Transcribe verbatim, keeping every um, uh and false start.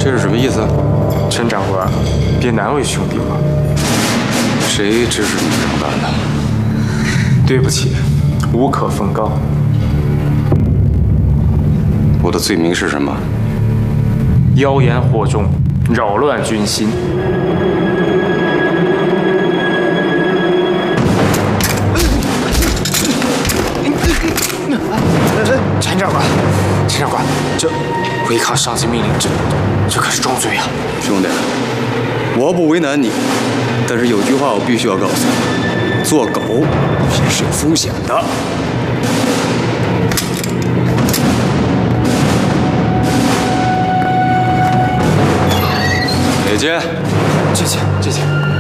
这是什么意思？ 陈长官，别难为兄弟了。 谁指使你这么干的？ 对不起，无可奉告。 我的罪名是什么？ 妖言惑众，扰乱军心。陈长官，陈长官，这违抗上级命令，这这可是重罪啊！ 兄弟，我不为难你，但是有句话我必须要告诉你：做狗也是有风险的。姐姐， 这些，这些。